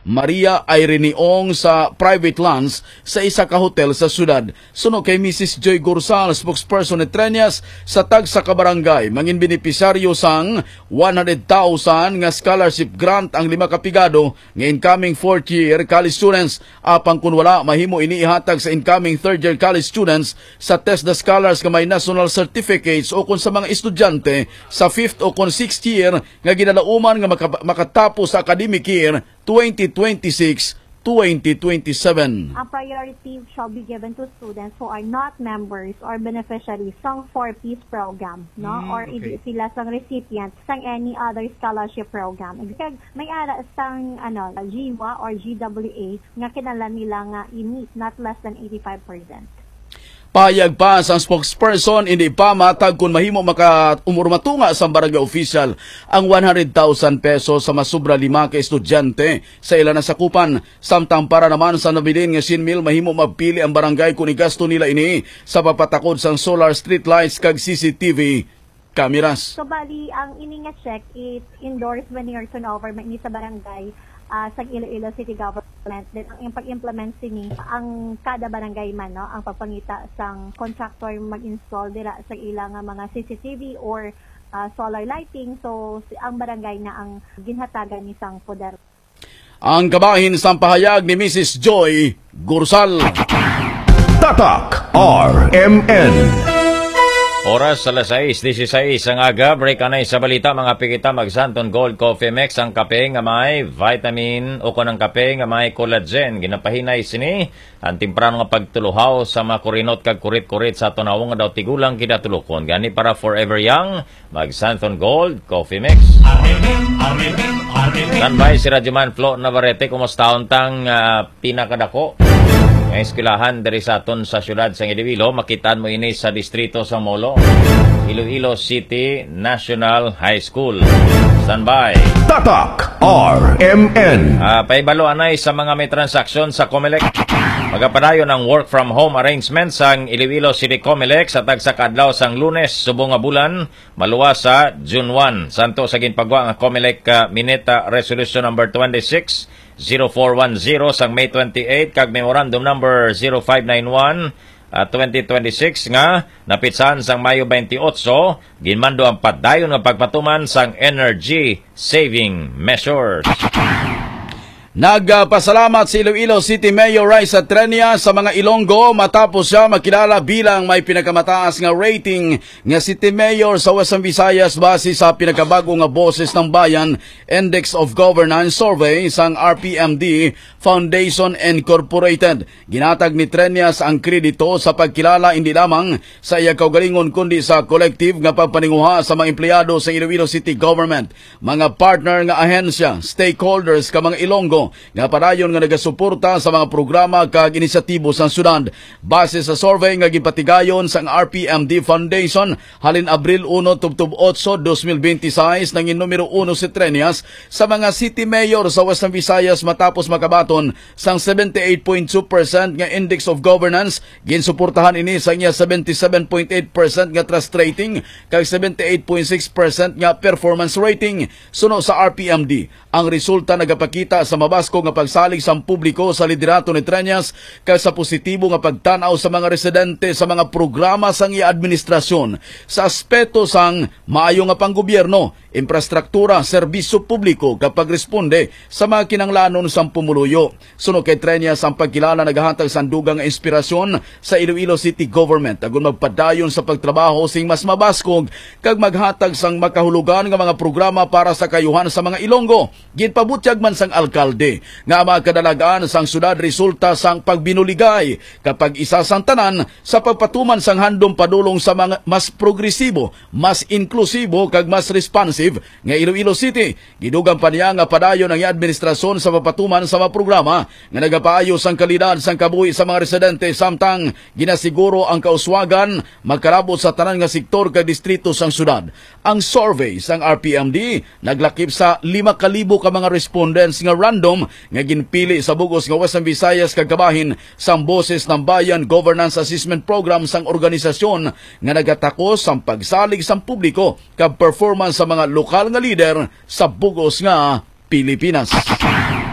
Maria Irene Ong sa private lands sa isa ka hotel sa syudad. Suno kay Mrs. Joy Gursal, spokesperson ni Treñas sa tag sa kabarangay, mangin benepisaryo sang 100,000 nga scholarship grant ang 5 kapigado nga incoming 4th year college students. Apang kun wala mahimo iniihatag sa incoming 3rd year college students sa test the scholars nga may national certificates o kun sa mga estudyante sa 5th o kun 6th year nga ginalauman nga makatapos sa academic year 2026-2027. A priority shall be given to students who are not members or beneficiaries sang 4Ps program, no? Or hindi sila sang recipient sang any other scholarship program. Kag may ara sang GWA or GWA nga kinahanglan nila nga i-meet not less than 85%. Payag pa sa spokesperson, hindi pa matag kung mahimo umurmatunga sa barangay official ang 100,000 pesos sa masubra 5 ka estudyante sa ilan na sakupan. Samtang para naman sa nabilin nga sinmil, mahimo mapili ang barangay kung igasto nila ini sa papatakod sang solar street lights kag CCTV cameras. So bali, ang ini nga check is endorsement or turnover ini sa barangay sa Iloilo City Government. Then ang pag-implement sini ang kada barangay man, no, ang pagpangita sang contractor mag-install dira sa ilang mga CCTV or solar lighting. So ang barangay na ang ginhatagan ni sang poder. Ang kabahin sa pahayag ni Mrs. Joy Gursal. Tatak RMN. Oras alas 6:16 ang aga, break anay sa balita mga pikita mag-Santon Gold Coffee Mix ang kape nga may vitamin o kanang kape nga may collagen. Ginapahinay sini ang timprano nga pagtuluhaw sa mga kurinot kag kurit-kurit sa tunawong nga daw tigulang kinatulokon. Gani para forever young, mag-Santon Gold Coffee Mix. Standby si Radyoman Flo Navarrete, kumusta untang pinakadako ang eskwelahan dari sa aton sa syudad sa Iloilo. Makitaan mo ini sa distrito sa Molo, Iloilo City National High School. Standby. Tatak RMN. Paibalo anay sa mga may transaksyon sa Comelec. Magapadayon ang work from home arrangements ang Iloilo City Comelec sa tagsa kadlaw sang Lunes subong nga bulan maluwas sa June 1. Santo sa ginpagwa ang Comelec Mineta Resolution number 26-0410 sang May 28 kag Memorandum number 0591 2026 nga napitsan sang Mayo 28 ginmando ang padayon nga pagpatuman sang energy saving measures. Nagpasalamat si Iloilo City Mayor Raisa Treñas sa mga Ilonggo matapos siya makilala bilang may pinakamataas nga rating nga City Mayor sa Western Visayas base sa pinakabago nga Boses ng Bayan Index of Governance Survey sang RPMD Foundation Incorporated. Ginatag ni Treñas ang kredito sa pagkilala hindi lamang sa iya kaugalingon kundi sa collective nga pagpaninguha sa mga empleyado sa Iloilo City Government, mga partner nga ahensya, stakeholders ka mga Ilonggo nga padayon nga nagasuporta sa mga programa kag inisyatibo sa syudad. Base sa survey nga gipatigayon sa RPMD Foundation halin Abril 1 tubtob 8 2026 nangin numero 1 si Treñas sa mga city mayor sa Western Visayas matapos makabaton sang 78.2% nga index of governance. Ginsuportahan ini sa iya 77.8% nga trust rating kag 78.6% nga performance rating. Suno sa RPMD, ang resulta nagapakita sa mabasko nga pagsalig sa publiko sa liderato ni Treñas kay sa positibo nga pagtanaw sa mga residente sa mga programa sang iya administrasyon sa aspeto sang maayo nga panggobyerno, infrastruktura, serbisyo publiko kapag responde sa mga kinanglanon sang pumuluyo. Suno kay Treñas ang pagkilala nagahatag sa dugang nga inspirasyon sa Iloilo City Government agon magpadayon sa pagtrabaho sing mas mabaskog kag maghatag sang makahulugan nga mga programa para sa kayuhan sa mga Ilonggo. Ginpabutyag man sang alkalde nga makadalagaan sang syudad resulta sang pagbinuligay kapag isa sang tanan sa pagpatuman sang handom padulong sa mga mas progresibo, mas inklusibo kag mas responsive nga Iloilo City. Gidugang pa niya nga padayon ang administrasyon sa pagpatuman sa mga programa nga nagapaayo sang kalidad sang kabuhi sa mga residente samtang ginasiguro ang kauswagan magkalabot sa tanan nga sektor kag distrito sang syudad. Ang survey sang RPMD naglakip sa 5,000 ka mga respondents nga random nga ginpili sa bugos nga Western Visayas kag kabahin sang Boses ng Bayan Governance Assessment Program sang organisasyon nga nagatakos sang pagsalig sang publiko kag performance sa mga lokal nga leader sa bugos nga Pilipinas.